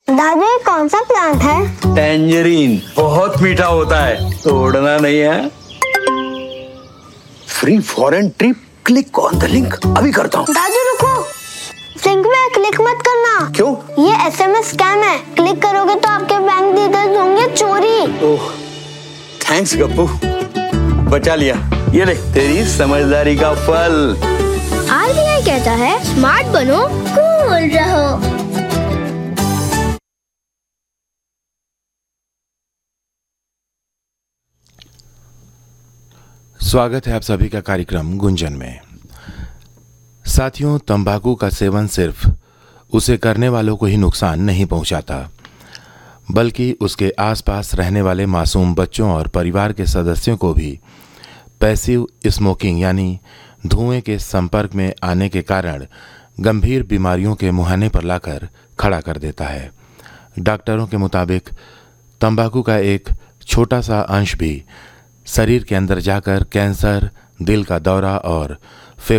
दादू ये कौन सा प्लांट है? टैंजरीन, बहुत मीठा होता है, तोड़ना नहीं है। Free foreign trip, click on the link. अभी करता हूँ। दादू रुको, लिंक में क्लिक मत करना। क्यों? ये SMS स्कैम है, क्लिक करोगे तो आपके बैंक डिटेल्स होंगे चोरी। ओह, थैंक्स गप्पू, बचा लिया। ये ले तेरी समझदारी का फल। RBI कहता है स्मार्ट बनो, कूल रहो। स्वागत है आप सभी का कार्यक्रम गुंजन में। साथियों, तंबाकू का सेवन सिर्फ उसे करने वालों को ही नुकसान नहीं पहुंचाता, बल्कि उसके आसपास रहने वाले मासूम बच्चों और परिवार के सदस्यों को भी पैसिव स्मोकिंग यानी धुएं के संपर्क में आने के कारण गंभीर बीमारियों के मुहाने पर लाकर खड़ा कर देता है। डॉक्टरों के मुताबिक तंबाकू का एक छोटा सा अंश भी शरीर के अंदर जाकर कैंसर, दिल का दौरा और